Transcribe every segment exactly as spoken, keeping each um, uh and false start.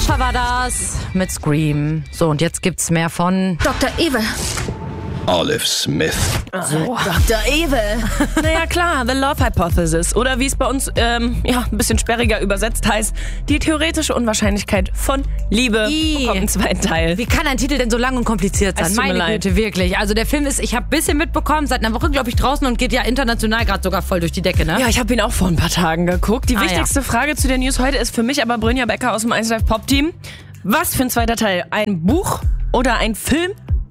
Sascha war das mit Scream. So, und jetzt gibt's mehr von Doktor Evil. Olive Smith. so. Doktor Evil. Naja klar, The Love Hypothesis. Oder wie es bei uns ähm, ja, ein bisschen sperriger übersetzt heißt, die theoretische Unwahrscheinlichkeit von Liebe. I. Bekommt einen zweiten Teil. Wie kann ein Titel denn so lang und kompliziert sein? Es tut mir Meine leid. Güte, wirklich. Also der Film ist, ich habe ein bisschen mitbekommen, seit einer Woche, glaube ich, draußen und geht ja international gerade sogar voll durch die Decke, ne? Ja, ich habe ihn auch vor ein paar Tagen geguckt. Die Ah, wichtigste Frage zu der News heute ist für mich aber Brynja Becker aus dem eins Live Pop Team. Was für ein zweiter Teil? Ein Buch oder ein Film?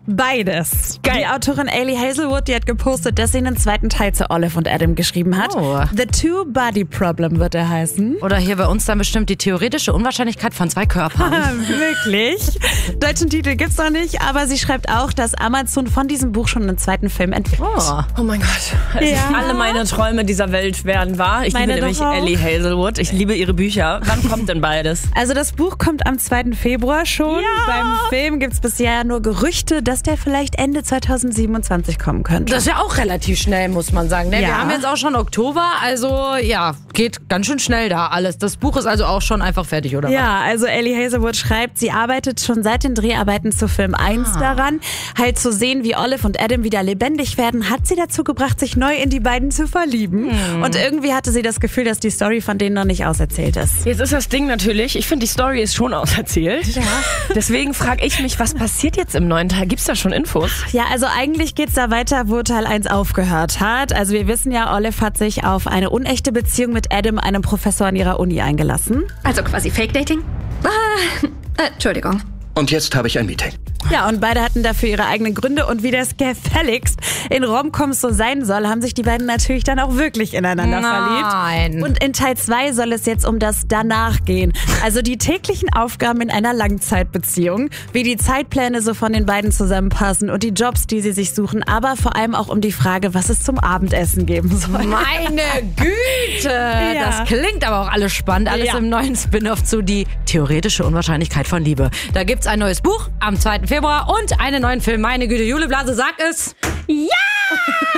Beides. Geil. Die Autorin Ailey Hazelwood, die hat gepostet, dass sie einen zweiten Teil zu Olive und Adam geschrieben hat. Oh. The Two-Body-Problem wird er heißen. Oder hier bei uns dann bestimmt die theoretische Unwahrscheinlichkeit von zwei Körpern. Wirklich? Deutschen Titel gibt's noch nicht, aber sie schreibt auch, dass Amazon von diesem Buch schon einen zweiten Film entwickelt. Oh. Oh mein Gott. Also Ja. Alle meine Träume dieser Welt werden wahr. Ich Meine liebe nämlich doch auch. Ellie Hazelwood. Ich liebe ihre Bücher. Wann kommt denn beides? Also das Buch kommt am zweiten Februar schon. Ja. Beim Film gibt's bisher nur Gerüchte, dass der vielleicht Ende zweitausendsiebenundzwanzig kommen könnte. Das ist ja auch relativ schnell, muss man sagen. Ne? Wir Ja. haben jetzt auch schon Oktober, also ja, geht ganz schön schnell da alles. Das Buch ist also auch schon einfach fertig, oder was? Ja, also Ellie Hazelwood schreibt, sie arbeitet schon seit den Dreharbeiten zu Film eins daran. Halt zu sehen, wie Olive und Adam wieder lebendig werden, hat sie dazu gebracht, sich neu in die beiden zu verlieben. Und irgendwie hatte sie das Gefühl, dass die Story von denen noch nicht auserzählt ist. Jetzt ist das Ding natürlich, ich finde, die Story ist schon auserzählt. Ja. Deswegen frage ich mich, was passiert jetzt im neuen Teil? Gibt's da schon Infos? Ja, also eigentlich geht's da weiter, wo Teil eins aufgehört hat. Also wir wissen ja, Olive hat sich auf eine unechte Beziehung mit Adam, einem Professor an ihrer Uni, eingelassen. Also quasi Fake-Dating? Ah, äh, Entschuldigung. Und jetzt habe ich ein Meeting. Ja, und beide hatten dafür ihre eigenen Gründe. Und wie das gefälligst in Romcoms so sein soll, haben sich die beiden natürlich dann auch wirklich ineinander Nein. verliebt. Und in Teil zwei soll es jetzt um das Danach gehen. Also die täglichen Aufgaben in einer Langzeitbeziehung, wie die Zeitpläne so von den beiden zusammenpassen und die Jobs, die sie sich suchen, aber vor allem auch um die Frage, was es zum Abendessen geben soll. Meine Güte! Ja. Das klingt aber auch alles spannend. Alles Ja. im neuen Spin-off zu Die theoretische Unwahrscheinlichkeit von Liebe. Da gibt's ein neues Buch am zweiten Februar und einen neuen Film. Meine Güte, Jule Blase, sag es. Ja!